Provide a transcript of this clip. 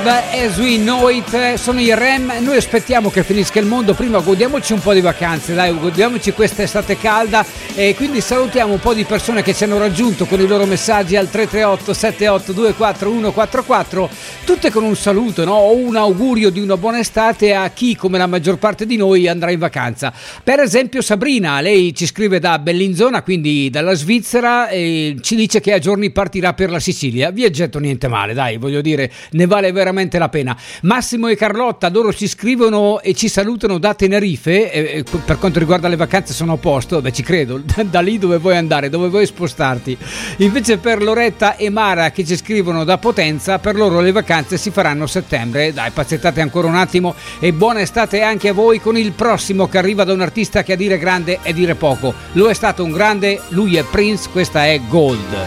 As We Know It, sono i REM. Noi aspettiamo che finisca il mondo, prima godiamoci un po' di vacanze, dai, godiamoci questa estate calda, e quindi salutiamo un po' di persone che ci hanno raggiunto con i loro messaggi al 338 7824 144, tutte con un saluto, no? O un augurio di una buona estate a chi, come la maggior parte di noi, andrà in vacanza. Per esempio Sabrina, lei ci scrive da Bellinzona, quindi dalla Svizzera, e ci dice che a giorni partirà per la Sicilia. Viaggetto niente male, dai, voglio dire, ne vale veramente la pena. Massimo e Carlotta, loro ci scrivono e ci salutano da Tenerife, per quanto riguarda le vacanze sono a posto, beh ci credo, da lì dove vuoi andare, dove vuoi spostarti. Invece per Loretta e Mara che ci scrivono da Potenza, per loro le vacanze si faranno a settembre. Dai, pazientate ancora un attimo e buona estate anche a voi con il prossimo che arriva da un artista che a dire grande è dire poco. Lo è stato un grande, lui è Prince, questa è Gold.